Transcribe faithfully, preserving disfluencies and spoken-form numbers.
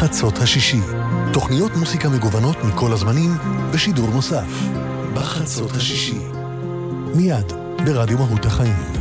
בחצות השישי. תוכניות מוסיקה מגוונות מכל הזמנים בשידור נוסף. בחצות השישי. מיד ברדיו מהות החיים.